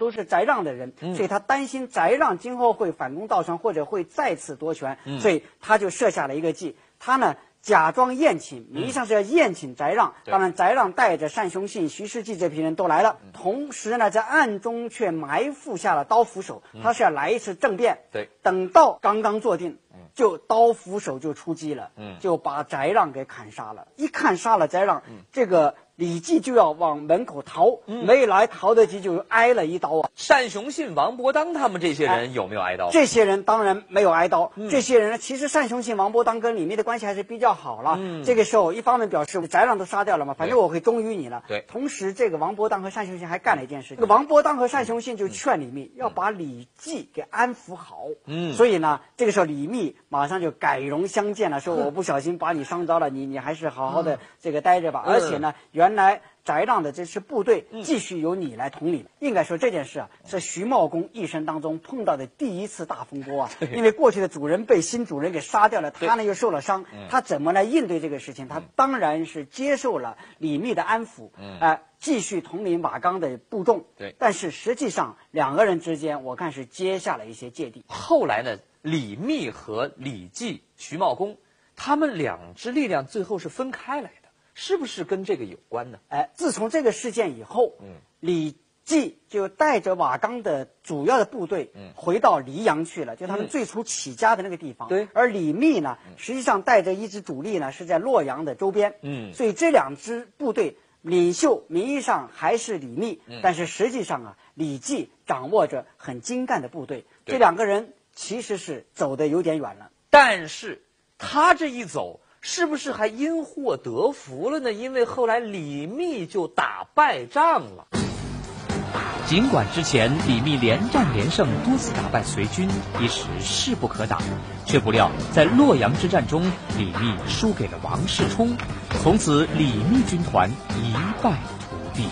都是翟让的人，所以他担心翟让今后会反攻倒传，或者会再次夺权，所以他就设下了一个计。他呢假装宴请，名义上是要宴请翟让，当然翟让带着单雄信、徐世绩这批人都来了，同时呢在暗中却埋伏下了刀斧手，他是要来一次政变。 对， 等到刚刚坐定，就刀斧手就出击了，就把翟让给砍杀了。一看杀了翟让，这个李绩就要往门口逃，没来逃得及，就挨了一刀啊。 单雄信、王伯当他们这些人有没有挨刀？ 这些人当然没有挨刀，这些人其实单雄信、王伯当跟李密的关系还是比较好了。这个时候一方面表示翟让都杀掉了嘛，反正我会忠于你了。 对， 同时这个王伯当和单雄信还干了一件事，这个王伯当和单雄信就劝李密要把李绩给安抚好。所以呢，这个时候李密马上就改容相见了，说我不小心把你伤着了，你还是好好的这个待着吧。而且呢，原来翟让的这支部队继续由你来统领。应该说这件事啊，是徐茂公一生当中碰到的第一次大风波啊。因为过去的主人被新主人给杀掉了，他呢又受了伤，他怎么来应对这个事情？他当然是接受了李密的安抚，继续统领瓦岗的部众。 对， 但是实际上两个人之间，我看是结下了一些芥蒂。 后来呢，李密和李绩、徐茂公他们两支力量最后是分开来的。是不是跟这个有关呢？ 自从这个事件以后，李绩就带着瓦岗的主要的部队回到黎阳去了，就他们最初起家的那个地方。 对， 而李密呢，实际上带着一支主力呢是在洛阳的周边。所以这两支部队领袖名义上还是李密，但是实际上啊，李绩掌握着很精干的部队。这两个人其实是走得有点远了， 但是他这一走，是不是还因祸得福了呢？因为后来李密就打败仗了。 尽管之前李密连战连胜，多次打败隋军，一时势不可挡，却不料在洛阳之战中，李密输给了王世充，从此李密军团一败涂地。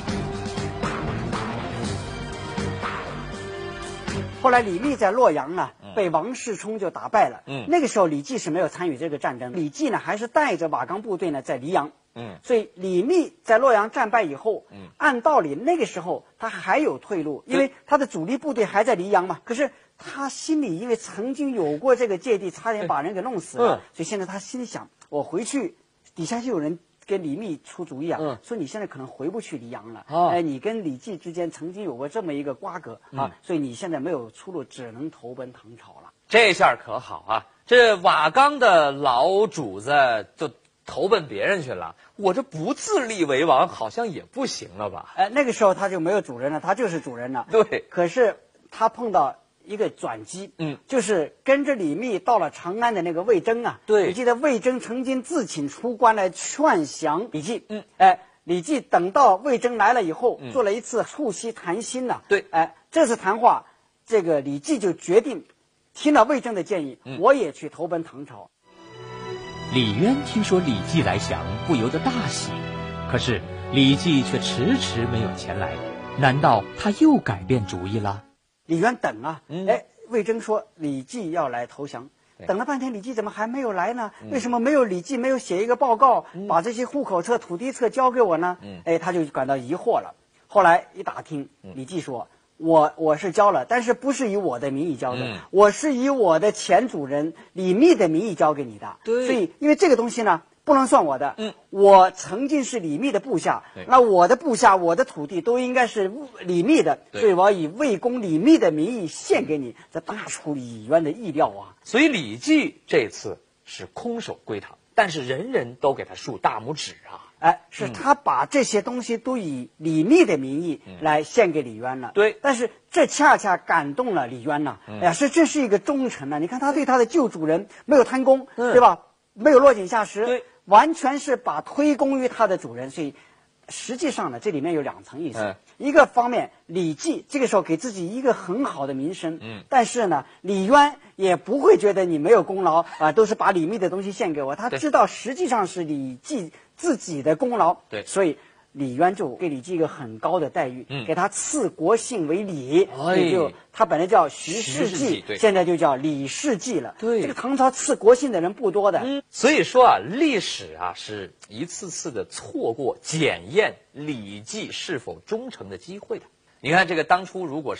后来李密在洛阳呢，被王世充就打败了。那个时候李绩是没有参与这个战争，李绩呢还是带着瓦岗部队呢在黎阳。所以李密在洛阳战败以后，按道理那个时候他还有退路，因为他的主力部队还在黎阳嘛。可是他心里因为曾经有过这个芥蒂，差点把人给弄死了，所以现在他心里想，我回去底下就有人跟李密出主意啊，说你现在可能回不去黎阳了，你跟李绩之间曾经有过这么一个瓜葛啊，所以你现在没有出路，只能投奔唐朝了。 这下可好啊，这瓦岗的老主子就投奔别人去了，我这不自立为王好像也不行了吧？ 那个时候他就没有主人了，他就是主人了。 对， 可是他碰到一个转机，就是跟着李密到了长安的那个魏征啊。 对， 你记得魏征曾经自请出关来劝降李绩。李绩等到魏征来了以后，做了一次促膝谈心呐。 对， 这次谈话，这个李绩就决定听了魏征的建议，我也去投奔唐朝。 李渊听说李绩来降，不由得大喜，可是李绩却迟迟没有前来，难道他又改变主意了？ 李渊等啊，魏征说李绩要来投降，等了半天李绩怎么还没有来呢？为什么没有李绩没有写一个报告，把这些户口册、土地册交给我呢？他就感到疑惑了。后来一打听，李绩说，我是交了，但是不是以我的名义交的，我是以我的前主人李密的名义交给你的。 对， 所以因为这个东西呢不能算我的，我曾经是李密的部下，那我的部下、我的土地都应该是李密的，所以我要以魏公李密的名义献给你，这大出李渊的意料啊。 所以李绩这次是空手归唐，但是人人都给他竖大拇指啊。 是他把这些东西都以李密的名义来献给李渊了。 对， 但是这恰恰感动了李渊呐。这是一个忠臣呐。你看他对他的旧主人没有贪功，对吧？没有落井下石， 对， 完全是把推功于他的主人。所以实际上呢，这里面有两层意思。一个方面，李绩这个时候给自己一个很好的名声，但是呢，李渊也不会觉得你没有功劳啊，都是把李密的东西献给我。他知道实际上是李绩自己的功劳， 对， 所以李渊就给李绩一个很高的待遇，给他赐国姓为李，也就他本来叫徐世绩，现在就叫李世绩了。 对， 这个唐朝赐国姓的人不多的。 所以说啊，历史啊是一次次的错过检验李绩是否忠诚的机会的。你看这个当初如果